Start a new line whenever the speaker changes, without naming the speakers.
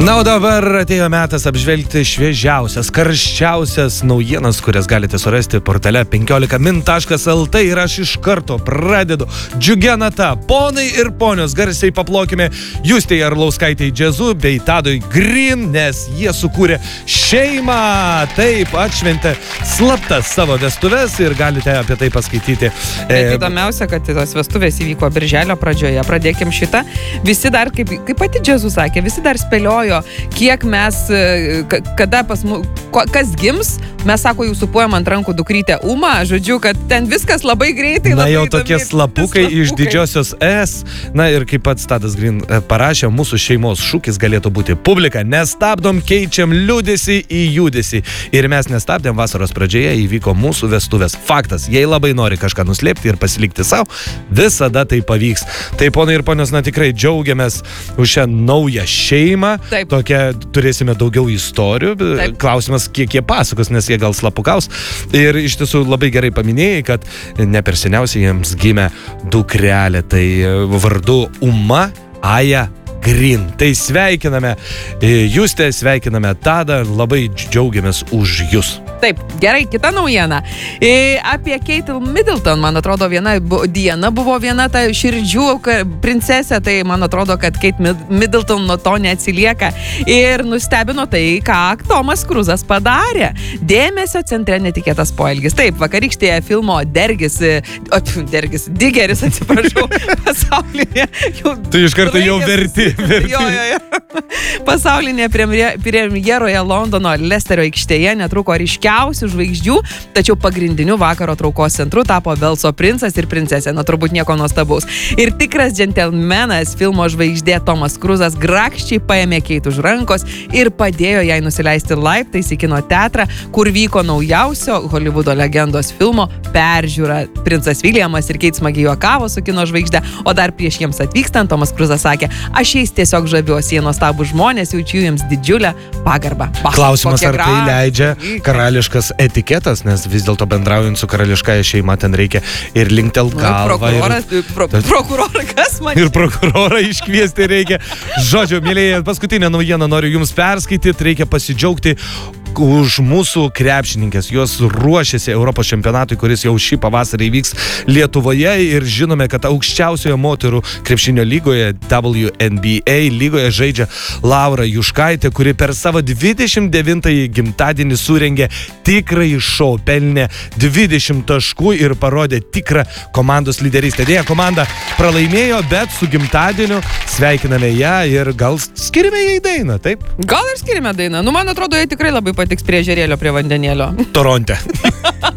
Na, o dabar atėjo metas apžvelgti šviežiausias, karščiausias naujienas, kurias galite surasti portale 15min.lt ir aš iš karto pradedu. Džiugia nata, ponai ir ponios, garsiai paplokime Justei Arlauskaitei Džiazu bei Tadui Green, nes jie sukūrė šeimą. Taip, atšventė slaptas savo vestuves ir galite apie tai paskaityti.
Bet įdomiausia, kad tos vestuvės įvyko birželio pradžioje. Pradėkim šitą. Visi dar, kaip pati Džiazu sakė, visi dar spėliojo, kiek mes, kada pas mus, kas gims, mes sako, jūs supuojam ant rankų dukrytę Umą, žodžiu, kad ten viskas labai greitai.
Na, jau tokie slapukai iš didžiosios S. Na ir kaip pats Tadas Green parašė, mūsų šeimos šūkis galėtų būti publika. Nestabdom, keičiam liūdesį į judesį. Ir mes nestabdėm, vasaros pradžioje įvyko mūsų vestuvės. Faktas, jei labai nori kažką nuslėpti ir pasilikti savo, visada tai pavyks. Tai, ponai ir ponios, na tikrai džiaugiamės už šią naują šeimą.
Taip.
Tokia turėsime daugiau istorijų. Taip. Klausimas, kiek jie pasakos, nes jie gal slapukaus. Ir iš tiesų labai gerai paminėjai, kad ne per seniausiai jiems gimė dukrelė. Tai vardu Uma Aja Green. Tai sveikiname Justę, sveikiname Tadą, labai džiaugiamės už jūs.
Taip, gerai, kita naujiena. Apie Kate Middleton, man atrodo, Diana buvo viena ta širdžių princesė, tai man atrodo, kad Kate Middleton nuo to neatsilieka. Ir nustebino tai, ką Tomas Kruzas padarė. Dėmesio centre netikėtas poelgis. Taip, vakarykštėje filmo Digeris, atsiprašau, pasaulinė.
Tu iš karto jau verti.
Jo. Pasaulinė premjeroje Londono Lesterio aikštėje netruko ryškiausių žvaigždžių, tačiau pagrindiniu vakaro traukos centru tapo Velso princas ir princesė. Na, turbūt nieko nuostabaus. Ir tikras džentelmenas, filmo žvaigždė Tomas Kruzas grakščiai paėmė Kate už rankos ir padėjo jai nusileisti laiptais į kino teatrą, kur vyko naujausio Holivudo legendos filmo peržiūra. Princas Williamas ir Kate smagiai juokavo su kino žvaigždė, o dar prieš jiems atvykstant Tomas Kruzas sakė: aš jais tiesiog žaviuosi, jie nuostabų žmonės, jaučiu jiems didžiulę pagarbą.
Klausimas, ar tai leidžia karališkas etiketas, nes vis dėlto bendraujant su karališkąja šeima ten reikia ir linktelt galvą.
Prokurorą, kas man?
Ir prokurorą iškviesti reikia. Žodžiu, mėlyje, paskutinę naujieną noriu jums perskaityti, reikia pasidžiaugti už mūsų krepšininkės. Jos ruošiasi Europos čempionatui, kuris jau šį pavasarį vyks Lietuvoje, ir žinome, kad aukščiausioje moterų krepšinio lygoje, WNBA lygoje, žaidžia Laura Juškaitė, kuri per savo 29-ąjį gimtadienį surengė tikrąjį šou, pelnė 20 taškų ir parodė tikrą komandos lyderystę. Dėja, komanda pralaimėjo, bet su gimtadieniu sveikiname ją ir gal skirime jai dainą, taip?
Gal ir skirime dainą. Nu, man atrodo, jai tikrai labai patiks prie ežerėlio, prie vandenėlio.
Toronte.